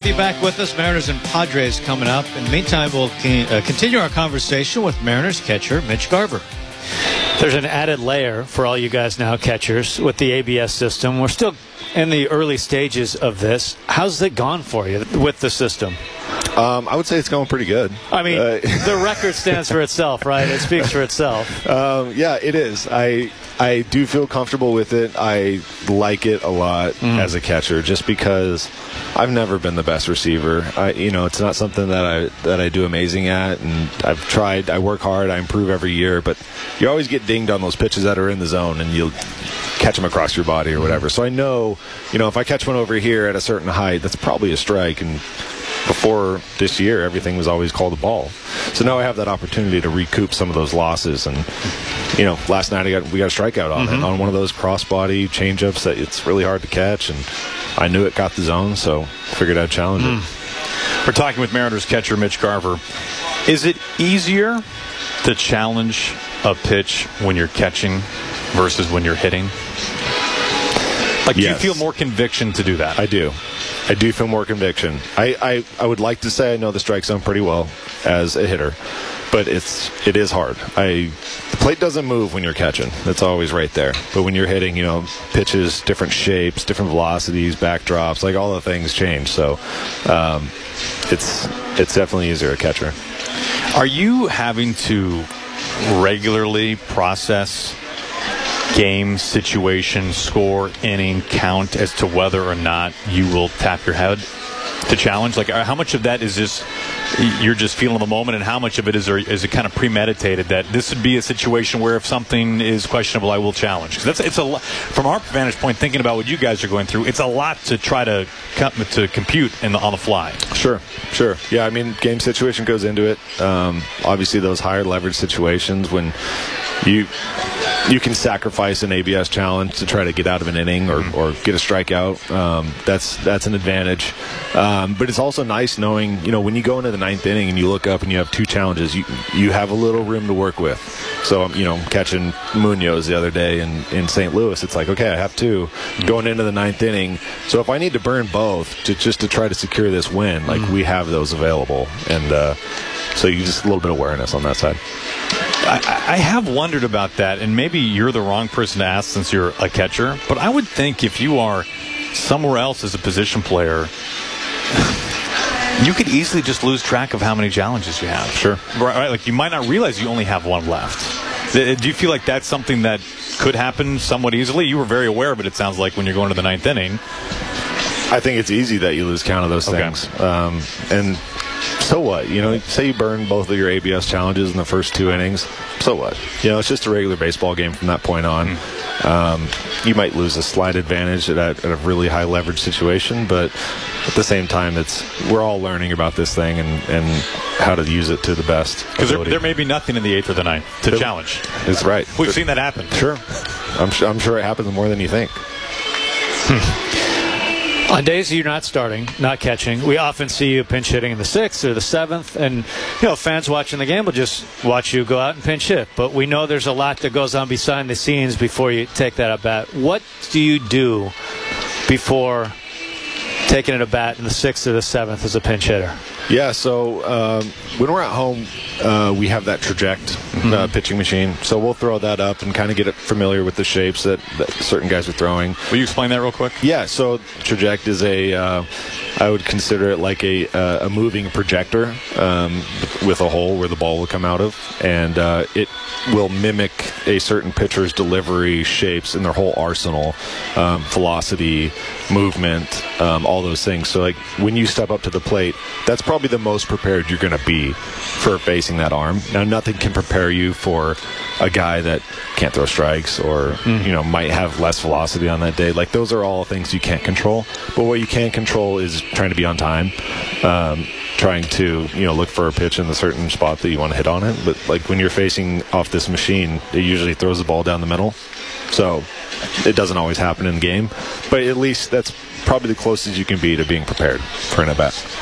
Hockey back with us. Mariners and Padres coming up. In the meantime, we'll continue our conversation with Mariners catcher Mitch Garver. There's an added layer for all you guys now catchers with the ABS system. We're still in the early stages of this. How's it gone for you with the system? I would say it's going pretty good. I mean, the record stands for itself, right? It speaks for itself. Yeah, it is. I do feel comfortable with it. I like it a lot as a catcher, just because I've never been the best receiver. It's not something that I do amazing at, and I've tried. I work hard. I improve every year, but you always get dinged on those pitches that are in the zone, and you'll catch them across your body or whatever. So I know, if I catch one over here at a certain height, that's probably a strike. And before this year, everything was always called a ball. So now I have that opportunity to recoup some of those losses. And, last night we got a strikeout on it, on one of those cross-body changeups that it's really hard to catch. And I knew it got the zone, so figured I'd challenge it. We're talking with Mariners catcher Mitch Garver. Is it easier to challenge a pitch when you're catching versus when you're hitting? Do you feel more conviction to do that? I do. I do feel more conviction. I would like to say I know the strike zone pretty well as a hitter, but it is hard. The plate doesn't move when you're catching. It's always right there. But when you're hitting, pitches, different shapes, different velocities, backdrops, like all the things change. So it's definitely easier a catcher. Are you having to regularly process game, situation, score, inning, count as to whether or not you will tap your head to challenge? Like, how much of that is just you're just feeling the moment, and how much of it is it kind of premeditated that this would be a situation where if something is questionable, I will challenge? Because it's a lot, from our vantage point, thinking about what you guys are going through, it's a lot to try to compute on the fly. Sure. Yeah, I mean, game situation goes into it. Obviously, those higher leverage situations when you can sacrifice an ABS challenge to try to get out of an inning or get a strikeout. That's an advantage. But it's also nice knowing, when you go into the ninth inning and you look up and you have two challenges, you have a little room to work with. So, catching Munoz the other day in St. Louis, it's like, okay, I have two going into the ninth inning. So if I need to burn both just to try to secure this win, we have those available. And so you just a little bit of awareness on that side. I have wondered about that, and maybe you're the wrong person to ask since you're a catcher, but I would think if you are somewhere else as a position player, you could easily just lose track of how many challenges you have. Sure. Right? Like, you might not realize you only have one left. Do you feel like that's something that could happen somewhat easily? You were very aware of it, it sounds like, when you're going to the ninth inning. I think it's easy that you lose count of those things. And so what? Say you burn both of your ABS challenges in the first two innings. So what? It's just a regular baseball game from that point on. You might lose a slight advantage at a really high leverage situation, but at the same time, we're all learning about this thing and how to use it to the best. Because there may be nothing in the eighth or the ninth to challenge. That's right. We've seen that happen. Sure. I'm sure it happens more than you think. On days you're not starting, not catching, we often see you pinch hitting in the sixth or the seventh, and fans watching the game will just watch you go out and pinch hit. But we know there's a lot that goes on behind the scenes before you take that at bat. What do you do before taking it at bat in the sixth or the seventh as a pinch hitter? Yeah, so when we're at home, we have that Traject pitching machine. So we'll throw that up and kind of get it familiar with the shapes that certain guys are throwing. Will you explain that real quick? Yeah, so Traject is I would consider it like a moving projector with a hole where the ball will come out of. And it will mimic a certain pitcher's delivery, shapes, and their whole arsenal, velocity, movement, all those things. So, like, when you step up to the plate, that's probably the most prepared you're going to be for facing that arm. Now, nothing can prepare you for a guy that can't throw strikes or might have less velocity on that day. Like, those are all things you can't control. But what you can control is trying to be on time, trying to look for a pitch in the certain spot that you want to hit on it. But like when you're facing off this machine, it usually throws the ball down the middle. So it doesn't always happen in the game, but at least that's probably the closest you can be to being prepared for an at-bat.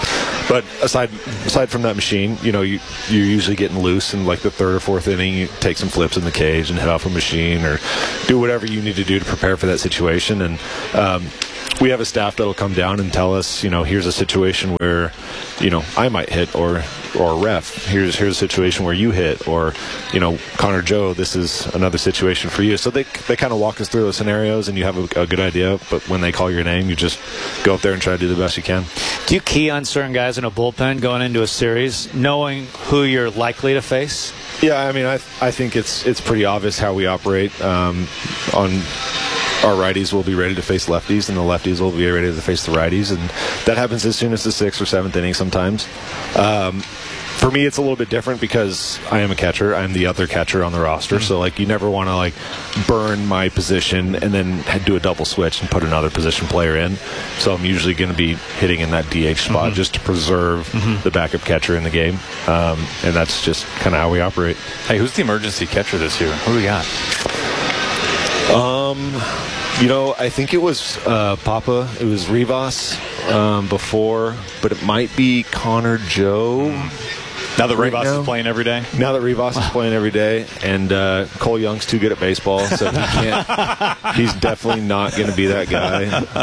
But aside from that machine, you're usually getting loose in like the third or fourth inning. You take some flips in the cage and head off a machine or do whatever you need to do to prepare for that situation. And we have a staff that'll come down and tell us, here's a situation where, I might hit, or ref, here's a situation where you hit, or, Connor Joe, this is another situation for you. So they kind of walk us through those scenarios, and you have a good idea. But when they call your name, you just go up there and try to do the best you can. Do you key on certain guys in a bullpen going into a series, knowing who you're likely to face? Yeah, I mean, I think it's pretty obvious how we operate. On our righties will be ready to face lefties, and the lefties will be ready to face the righties, and that happens as soon as the 6th or 7th inning sometimes. For me, it's a little bit different because I am a catcher. I'm the other catcher on the roster, so you never want to burn my position and then do a double switch and put another position player in. So I'm usually going to be hitting in that DH spot just to preserve the backup catcher in the game, and that's just kind of how we operate. Hey, who's the emergency catcher this year? Who do we got? I think it was Papa. It was Rivas before, but it might be Connor Joe. Now that Rivas is playing every day? Now that Rivas is playing every day, and Cole Young's too good at baseball, so he's definitely not going to be that guy.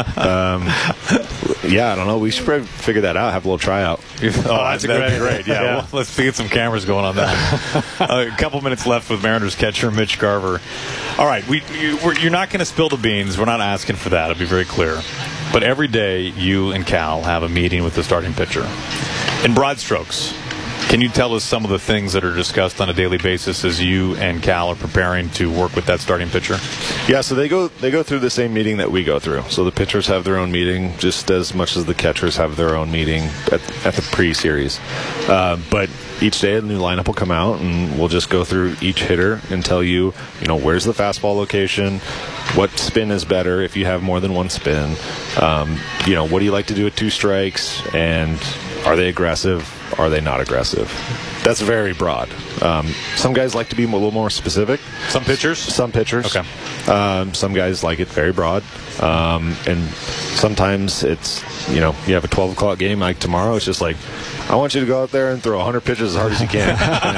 I don't know. We should probably figure that out, have a little tryout. That'd be great. Yeah. Well, let's get some cameras going on that. A couple minutes left with Mariners catcher Mitch Garver. All right, you're not going to spill the beans. We're not asking for that. I'll be very clear. But every day, you and Cal have a meeting with the starting pitcher. In broad strokes, can you tell us some of the things that are discussed on a daily basis as you and Cal are preparing to work with that starting pitcher? Yeah, so they go through the same meeting that we go through. So the pitchers have their own meeting just as much as the catchers have their own meeting at the pre-series. But each day a new lineup will come out, and we'll just go through each hitter and tell you, where's the fastball location, what spin is better if you have more than one spin, what do you like to do with 2 strikes, and are they aggressive? Are they not aggressive? That's very broad. Some guys like to be a little more specific. Some pitchers? Some pitchers. Okay. Some guys like it very broad. And sometimes it's, you have a 12 o'clock game like tomorrow. It's just like, I want you to go out there and throw 100 pitches as hard as you can.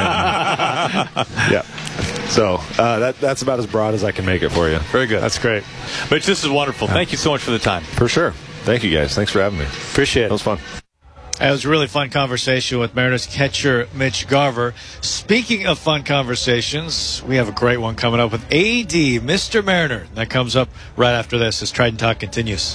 Yeah. So that's about as broad as I can make it for you. Very good. That's great. Mitch, this is wonderful. Thank you so much for the time. For sure. Thank you, guys. Thanks for having me. Appreciate it. It was fun. It was a really fun conversation with Mariners catcher Mitch Garver. Speaking of fun conversations, we have a great one coming up with AD, Mr. Mariner. That comes up right after this as Trident Talk continues.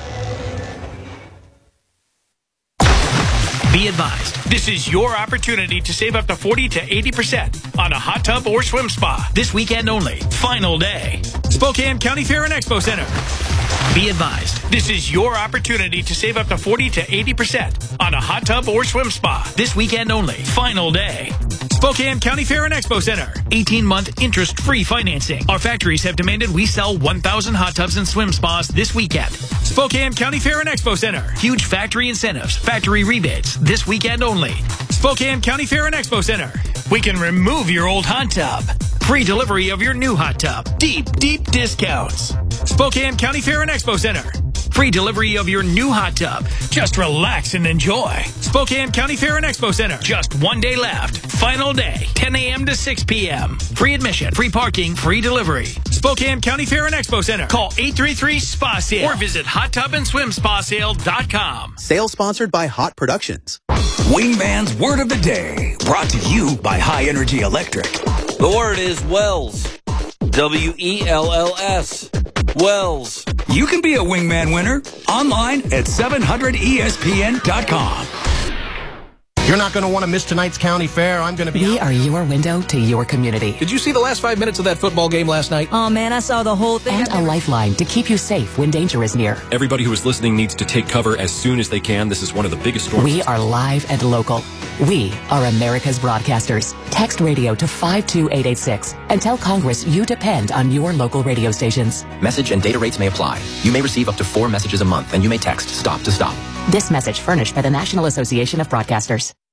Be advised, this is your opportunity to save up to 40 to 80% on a hot tub or swim spa. This weekend only. Final day. Spokane County Fair and Expo Center. Be advised, this is your opportunity to save up to 40 to 80% on a hot tub or swim spa. This weekend only. Final day. Spokane County Fair and Expo Center. 18-month interest-free financing. Our factories have demanded we sell 1,000 hot tubs and swim spas this weekend. Spokane County Fair and Expo Center. Huge factory incentives, factory rebates, this weekend only. Spokane County Fair and Expo Center. We can remove your old hot tub. Free delivery of your new hot tub. Deep, deep discounts. Spokane County Fair and Expo Center. Free delivery of your new hot tub. Just relax and enjoy. Spokane County Fair and Expo Center. Just one day left. Final day, 10 a.m. to 6 p.m. Free admission, free parking, free delivery. Spokane County Fair and Expo Center. Call 833-SPA-SALE or visit hottubandSwimSpaSale.com. Sale sponsored by Hot Productions. Wingman's Word of the Day, brought to you by High Energy Electric. The word is Wells. W-E-L-L-S. Wells. You can be a Wingman winner online at 700ESPN.com. You're not going to want to miss tonight's county fair. I'm going to be... We are your window to your community. Did you see the last 5 minutes of that football game last night? Oh, man, I saw the whole thing. And a lifeline to keep you safe when danger is near. Everybody who is listening needs to take cover as soon as they can. This is one of the biggest storms. We are live and local. We are America's broadcasters. Text radio to 52886 and tell Congress you depend on your local radio stations. Message and data rates may apply. You may receive up to 4 messages a month, and you may text STOP to STOP. This message furnished by the National Association of Broadcasters.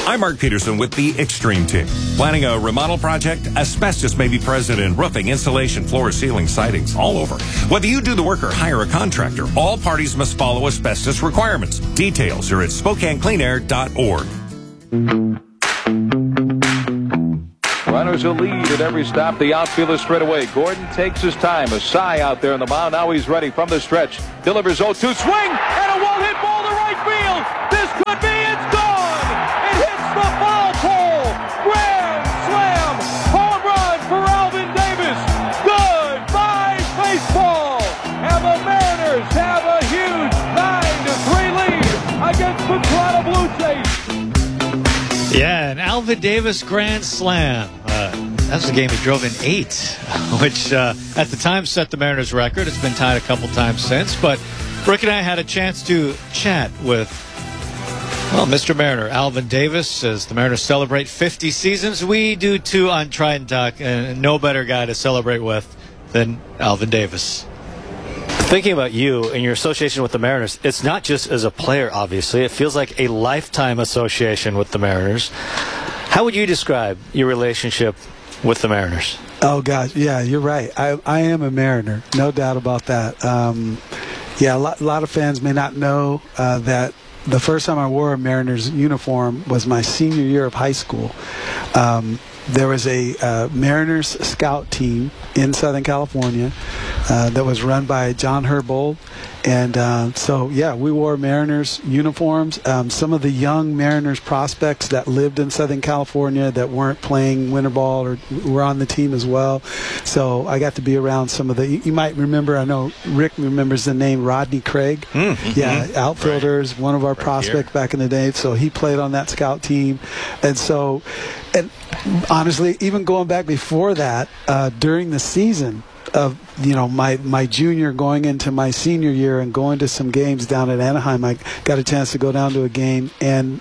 I'm Mark Peterson with the Extreme Team. Planning a remodel project? Asbestos may be present in roofing, insulation, floors, ceilings, sidings, all over. Whether you do the work or hire a contractor, all parties must follow asbestos requirements. Details are at SpokaneCleanAir.org. Runners will lead at every stop. The outfielder straight away. Gordon takes his time. Asai out there on the mound. Now he's ready from the stretch. Delivers 0-2 swing and a one-hit ball to right field. This could be. It's gone. It hits the foul pole. Grand slam. Home run for Alvin Davis. Goodbye baseball. And the Mariners have a huge 9-3 lead against the Toronto Blue Jays. Yeah, an Alvin Davis grand slam. That was the game he drove in 8, which at the time set the Mariners record. It's been tied a couple times since. But Rick and I had a chance to chat with, well, Mr. Mariner, Alvin Davis, as the Mariners celebrate 50 seasons. We do too on Try and Talk, and no better guy to celebrate with than Alvin Davis. Thinking about you and your association with the Mariners, it's not just as a player, obviously. It feels like a lifetime association with the Mariners. How would you describe your relationship with the Mariners? Oh, gosh, yeah, you're right. I am a Mariner, no doubt about that. Yeah, a lot of fans may not know that the first time I wore a Mariners uniform was my senior year of high school. There was a Mariners scout team in Southern California that was run by John Herbold. And so, yeah, we wore Mariners uniforms. Some of the young Mariners prospects that lived in Southern California that weren't playing winter ball or were on the team as well. So I got to be around some of the, you might remember, I know Rick remembers the name Rodney Craig. Mm-hmm. Yeah, outfielders, right. One of our prospects back in the day. So he played on that scout team. And so, and honestly, even going back before that, during the season of, you know, my junior going into my senior year and going to some games down at Anaheim, I got a chance to go down to a game, and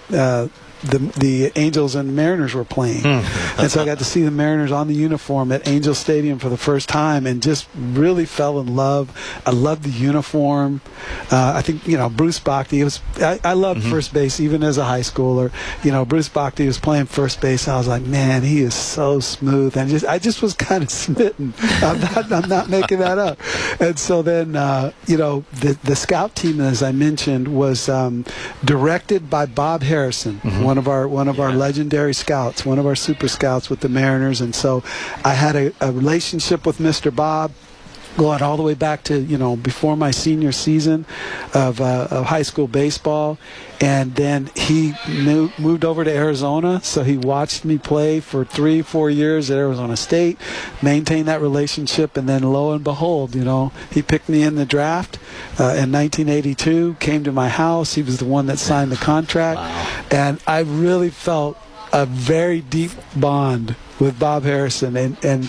the Angels and the Mariners were playing. And so I got to see the Mariners on the uniform at Angel Stadium for the first time and just really fell in love. I loved the uniform. I think, you know, Bruce Bhakti, I loved first base even as a high schooler. You know, Bruce Bhakti was playing first base. I was like, man, he is so smooth. And I just was kind of smitten. I'm not making that up. And so then, you know, the scout team, as I mentioned, was directed by Bob Harrison, one of our legendary scouts, one of our super scouts with the Mariners. And so I had a relationship with Mr. Bob going all the way back to, you know, before my senior season of high school baseball. And then he moved over to Arizona, so he watched me play for 3-4 years at Arizona State, maintained that relationship, and then lo and behold, you know, he picked me in the draft in 1982, came to my house. He was the one that signed the contract. Wow. And I really felt a very deep bond with Bob Harrison. And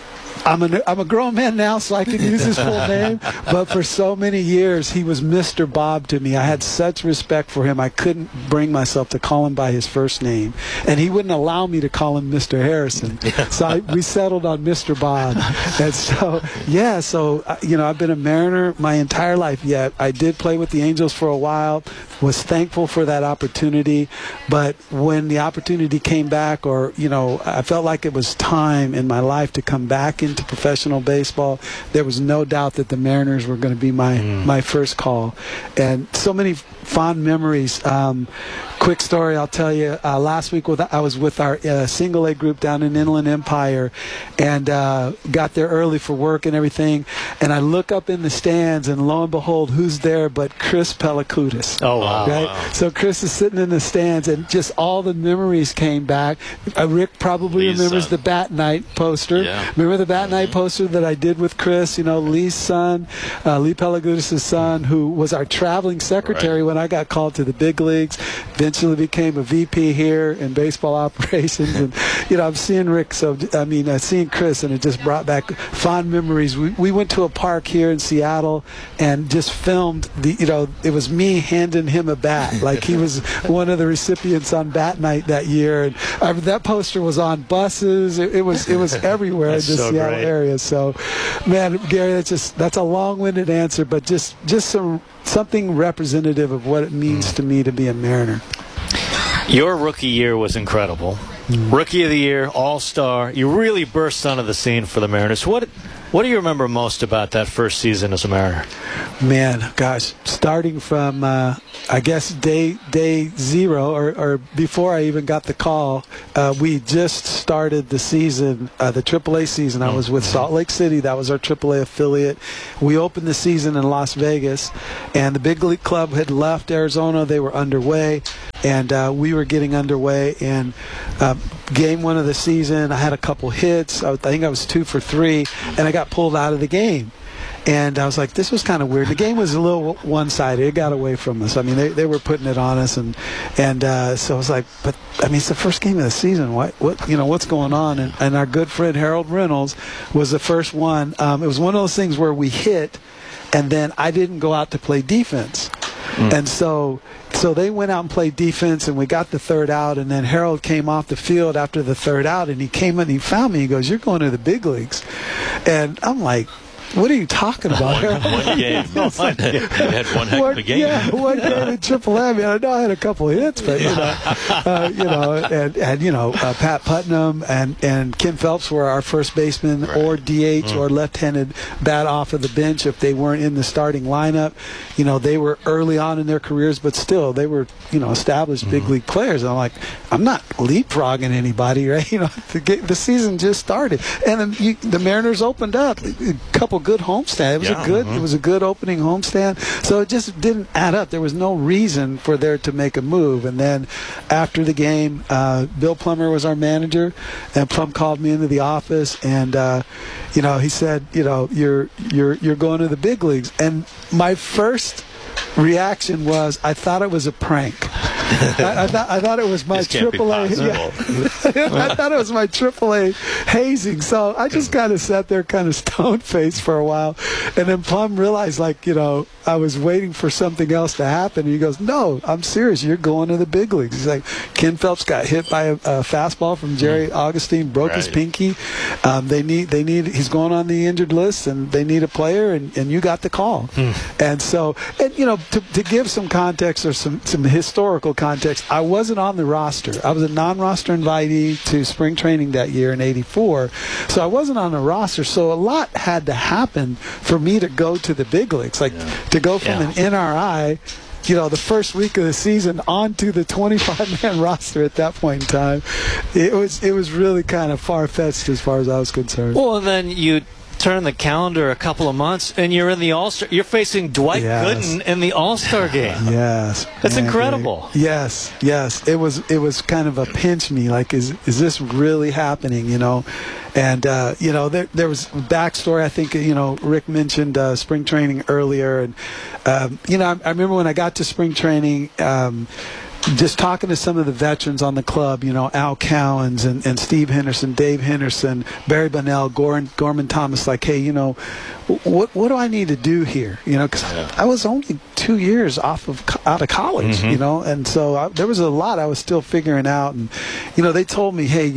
I'm a grown man now, so I can use his full name. But for so many years, he was Mr. Bob to me. I had such respect for him. I couldn't bring myself to call him by his first name. And he wouldn't allow me to call him Mr. Harrison. So we settled on Mr. Bob. And so, yeah, so, you know, I've been a Mariner my entire life. Yet I did play with the Angels for a while, was thankful for that opportunity. But when the opportunity came back, or, you know, I felt like it was time in my life to come back into professional baseball, there was no doubt that the Mariners were going to be my first call. And so many fond memories. Quick story I'll tell you. Last week I was with our single A group down in Inland Empire, and got there early for work and everything. And I look up in the stands, and lo and behold, who's there but Chris Pelakoutis. Oh, wow. Right? Wow. So Chris is sitting in the stands, and just all the memories came back. Rick probably remembers the Bat Night poster. Yeah. Remember the Bat Night poster that I did with Chris? You know, Lee's son, Lee Pelakoutis' son, who was our traveling secretary when I got called to the big leagues. Eventually became a VP here in baseball operations. And, you know, I'm seeing Rick, seeing Chris, and it just brought back fond memories. We went to a park here in Seattle and just filmed it was me handing him a bat. Like he was one of the recipients on Bat Night that year. And that poster was on buses. It was everywhere in the Seattle area. So, man, Gary, that's a long-winded answer, but just something representative of what it means to me to be a Mariner. Your rookie year was incredible. Rookie of the year, all-star. You really burst onto the scene for the Mariners. What do you remember most about that first season as a Mariner? Man, gosh, starting from, I guess, day zero or before I even got the call, we just started the season, the AAA season. I was with Salt Lake City. That was our AAA affiliate. We opened the season in Las Vegas, and the Big League Club had left Arizona. They were underway, and we were getting underway. And game one of the season, I had a couple hits. I think I was 2 for 3, and I got pulled out of the game. And I was like, this was kind of weird. The game was a little one-sided. It got away from us. I mean, they were putting it on us, and so I was like, but I mean, it's the first game of the season. What's going on? And our good friend Harold Reynolds was the first one. It was one of those things where we hit, and then I didn't go out to play defense, and so they went out and played defense, and we got the third out, and then Harold came off the field after the third out, and he came in and he found me. He goes, "You're going to the big leagues," and I'm like, what are you talking about? One game. You had one heck of a game. Yeah, one game in AAA. I mean, I know I had a couple of hits, but Pat Putnam and Kim Phelps were our first baseman, or DH, or left-handed bat off of the bench if they weren't in the starting lineup. You know, they were early on in their careers, but still they were established big league players. And I'm like, I'm not leapfrogging anybody, right? The season just started, and then the Mariners opened up a couple good homestand. It was a good opening homestand. So it just didn't add up. There was no reason for there to make a move. And then after the game, Bill Plummer was our manager, and Plum called me into the office, and he said, you're going to the big leagues. And my first reaction was, I thought it was a prank. I thought it was my AAA. I thought it was my AAA hazing. So I just kind of sat there, kind of stone-faced for a while, and then Plum realized, I was waiting for something else to happen. And he goes, "No, I'm serious. You're going to the big leagues." He's like, Ken Phelps got hit by a fastball from Jerry Augustine, broke his pinky. They need. He's going on the injured list, and they need a player, and you got the call. And so, to give some context or some historical context, I wasn't on the roster. I was a non-roster invitee to spring training that year in '84, so I wasn't on the roster. So a lot had to happen for me to go to the big leagues, to go from an NRI, the first week of the season onto the 25-man roster at that point in time. It was really kind of far-fetched as far as I was concerned. Well, and then you turn the calendar a couple of months, and you're in the All-Star. You're facing Dwight Gooden in the All-Star game. Yes, that's incredible. Yes. It was kind of a pinch me. Like, is this really happening? And there was backstory. I think Rick mentioned spring training earlier, and I remember when I got to spring training. Just talking to some of the veterans on the club, Al Cowens and Steve Henderson, Dave Henderson, Barry Bunnell, Gorman Thomas, like, hey, what do I need to do here? Because I was only 2 years out of college, and so there was a lot I was still figuring out. And, they told me, hey,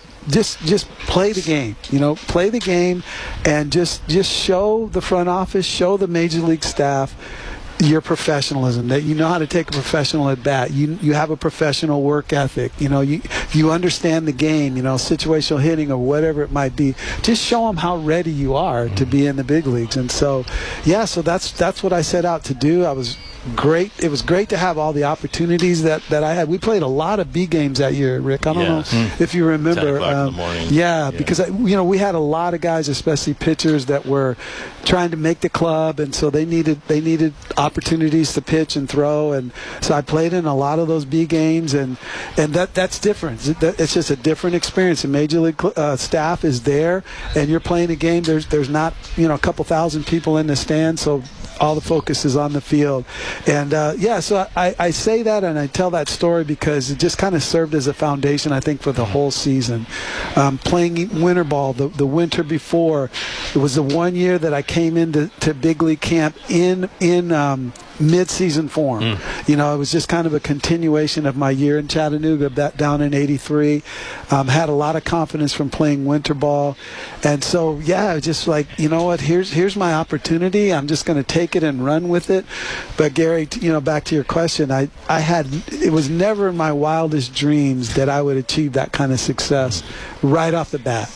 just play the game, play the game, and just show the front office, show the major league staff your professionalism, that you know how to take a professional at bat. You have a professional work ethic. You understand the game. Situational hitting or whatever it might be. Just show them how ready you are to be in the big leagues. And so, so that's what I set out to do. I was great. It was great to have all the opportunities that I had. We played a lot of B games that year, Rick. I don't know if you remember. 10 o'clock in the morning. Because we had a lot of guys, especially pitchers, that were trying to make the club, and so they needed opportunities to pitch and throw, and so I played in a lot of those B games, and that's different. It's just a different experience. The major league staff is there, and you're playing a game. There's not a couple thousand people in the stand, so all the focus is on the field. And so I say that and I tell that story because it just kind of served as a foundation, I think, for the whole season. Playing winter ball the winter before, it was the one year that I came into big league camp in mid-season form. You know, it was just kind of a continuation of my year in Chattanooga down in '83. Had a lot of confidence from playing winter ball, and so just like, you know what, here's my opportunity. I'm just going to take it and run with it. But Gary, you know, back to your question, it was never in my wildest dreams that I would achieve that kind of success right off the bat.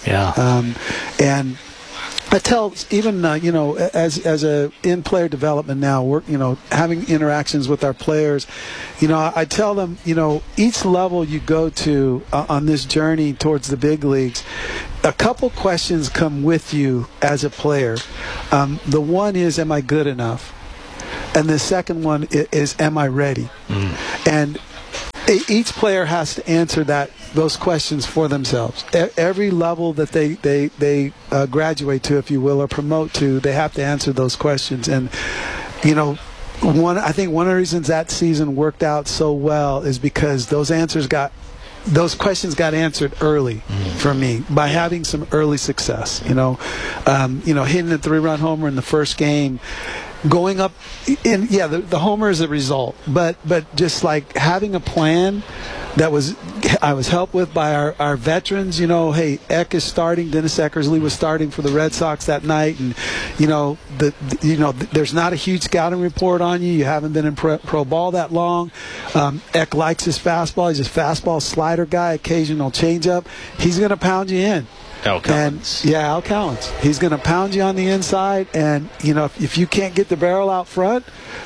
And I tell even you know, as a in player development now, we're, you know, having interactions with our players, you know, I tell them, you know, each level you go to on this journey towards the big leagues, a couple questions come with you as a player. The one is, am I good enough? And the second one is, am I ready? And each player has to answer those questions for themselves. Every level that they graduate to, if you will, or promote to, they have to answer those questions. And, you know, I think one of the reasons that season worked out so well is because those questions got answered early for me by having some early success. You know, hitting a 3-run homer in the first game, going up in the homer is a result, but just like having a plan that I was helped with by our veterans. You know, hey, Eck is starting. Dennis Eckersley was starting for the Red Sox that night, and you know, there's not a huge scouting report on you. You haven't been in pro ball that long. Eck likes his fastball. He's a fastball slider guy, occasional changeup. He's going to pound you in. Al Collins. Al Collins. He's going to pound you on the inside, and you know, if you can't get the barrel out front,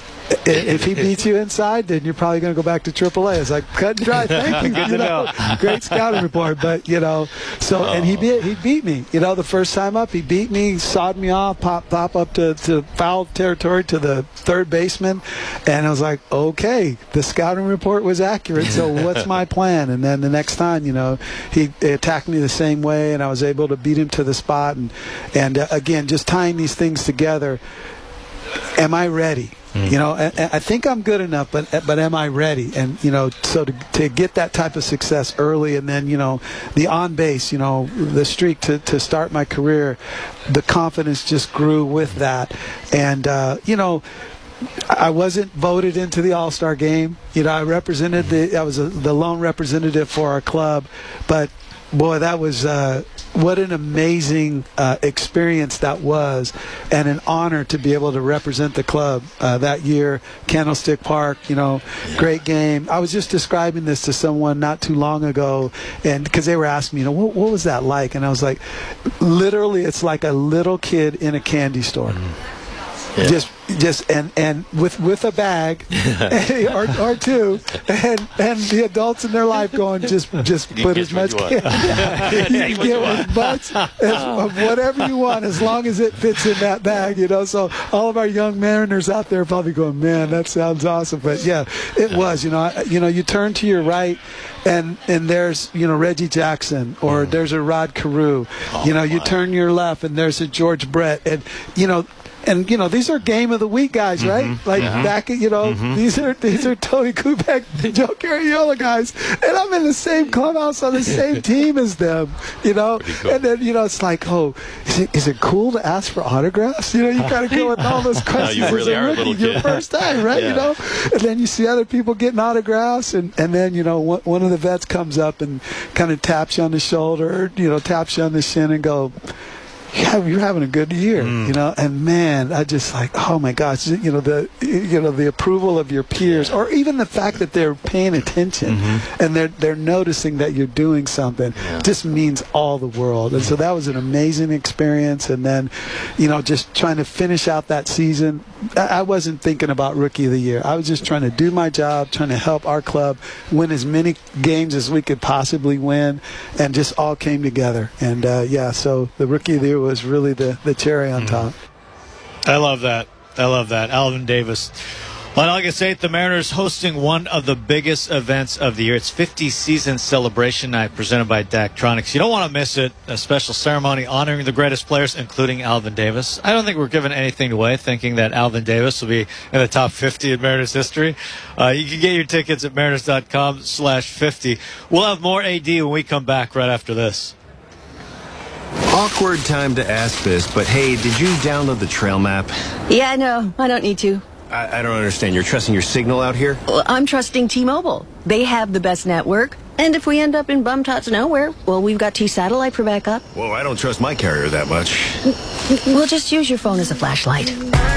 if he beats you inside, then you're probably going to go back to AAA. It's like cut and dry. Thank you. Good to know. Great scouting report, but you know, so and he beat me. You know, the first time up, he beat me, sawed me off, pop up to foul territory to the third baseman, and I was like, okay, the scouting report was accurate. So what's my plan? And then the next time, you know, he attacked me the same way, and I was able to beat him to the spot. And again, just tying these things together. Am I ready? You know, I think I'm good enough, but am I ready? And, you know, so to get that type of success early, and then, you know, the on base, you know, the streak to start my career, the confidence just grew with that. And, you know, I wasn't voted into the All-Star game. You know, I was the lone representative for our club, but boy, that was what an amazing experience that was, and an honor to be able to represent the club that year. Candlestick Park, you know, great game. I was just describing this to someone not too long ago, and because they were asking me, you know, what was that like? And I was like, literally, it's like a little kid in a candy store. Just and with a bag or two, and the adults in their life going, just put as much candy. You get as much of whatever you want, as long as it fits in that bag, you know. So all of our young Mariners out there are probably going, man, that sounds awesome. But yeah, it was. You know, you turn to your right, and there's, you know, Reggie Jackson, or there's a Rod Carew. You know, you turn your left, and there's a George Brett, and you know. And you know, these are game of the week guys, right? Like back at, you know, these are Tony Kubek, Joe Carriola guys, and I'm in the same clubhouse on the same team as them, you know. Cool. And then, you know, it's like, oh, is it cool to ask for autographs? You know, you kind of go with all those questions. No, you really are a little kid. Your first time, right? You know, and then you see other people getting autographs, and then, you know, one of the vets comes up and kind of taps you on the shoulder, or, you know, taps you on the shin, and go, yeah, you're having a good year, you know. And man, I just like, oh my gosh, you know, the approval of your peers, or even the fact that they're paying attention and they're noticing that you're doing something, just means all the world. And so that was an amazing experience. And then, you know, just trying to finish out that season, I wasn't thinking about Rookie of the Year. I was just trying to do my job, trying to help our club win as many games as we could possibly win, and just all came together. And so the Rookie of the Year was really the cherry on top. I love that. Alvin Davis. On August 8th, the Mariners hosting one of the biggest events of the year. It's 50 season celebration night presented by Daktronics. You don't want to miss it. A special ceremony honoring the greatest players, including Alvin Davis. I don't think we're giving anything away thinking that Alvin Davis will be in the top 50 in Mariners history. You can get your tickets at mariners.com/50. We'll have more AD when we come back right after this. Awkward time to ask this, but hey, did you download the trail map? Yeah, no, I don't need to. I don't understand. You're trusting your signal out here? Well, I'm trusting T-Mobile. They have the best network. And if we end up in bum-tots nowhere, well, we've got T-Satellite for backup. Well, I don't trust my carrier that much. We'll just use your phone as a flashlight.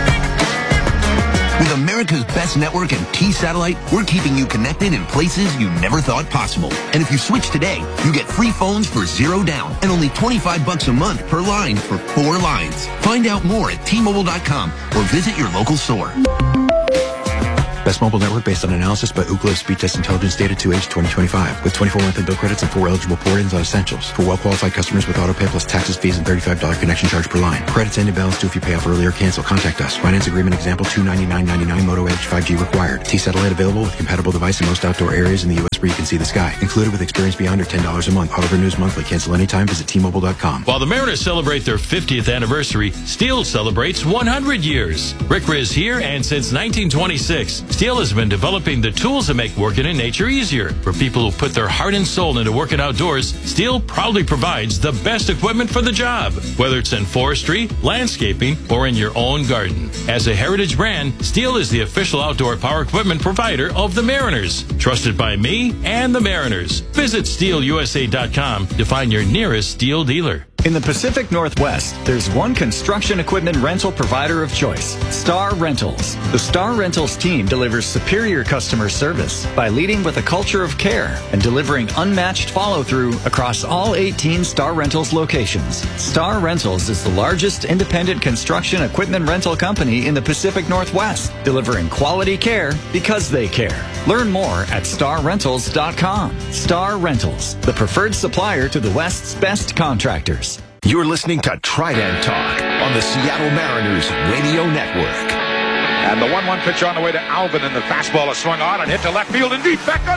With America's best network and T-Satellite, we're keeping you connected in places you never thought possible. And if you switch today, you get free phones for $0 down and only $25 a month per line for 4 lines. Find out more at T-Mobile.com or visit your local store. Best mobile network based on analysis by Ookla Speed Test Intelligence data to age 2025 with 24 monthly bill credits and 4 eligible port-ins on essentials. For well-qualified customers with auto pay plus taxes, fees, and $35 connection charge per line. Credits end in balance due if you pay off early or cancel. Contact us. Finance agreement example $299.99 Moto Edge 5G required. T-Satellite available with compatible device in most outdoor areas in the U.S. where you can see the sky. Included with experience beyond or $10 a month. Auto renews monthly. Cancel anytime. Visit T-Mobile.com. While the Mariners celebrate their 50th anniversary, Steel celebrates 100 years. Rick Riz here, and since 1926, Steel has been developing the tools that make working in nature easier. For people who put their heart and soul into working outdoors, Steel proudly provides the best equipment for the job, whether it's in forestry, landscaping, or in your own garden. As a heritage brand, Steel is the official outdoor power equipment provider of the Mariners, trusted by me and the Mariners. Visit SteelUSA.com to find your nearest Steel dealer. In the Pacific Northwest, there's one construction equipment rental provider of choice, Star Rentals. The Star Rentals team delivers superior customer service by leading with a culture of care and delivering unmatched follow-through across all 18 Star Rentals locations. Star Rentals is the largest independent construction equipment rental company in the Pacific Northwest, delivering quality care because they care. Learn more at starrentals.com. Star Rentals, the preferred supplier to the West's best contractors. You're listening to Trident Talk on the Seattle Mariners Radio Network. And the 1-1 pitch on the way to Alvin, and the fastball is swung on and hit to left field and deep. Back on